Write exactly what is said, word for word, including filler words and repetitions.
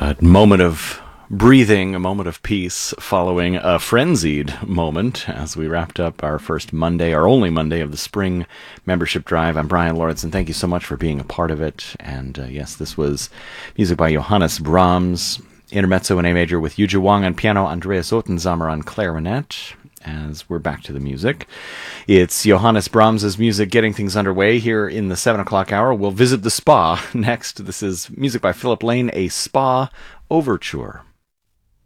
A moment of breathing, a moment of peace following a frenzied moment as we wrapped up our first Monday, our only Monday of the spring membership drive. I'm Brian Lawrence, thank you so much for being a part of it. And uh, yes, this was music by Johannes Brahms, intermezzo in A major with Yuja Wang on piano, Andreas Ottenzamer on clarinet. As we're back to the music, it's Johannes Brahms' music getting things underway here in the seven o'clock hour. We'll visit the spa next. This is music by Philip Lane, a spa overture.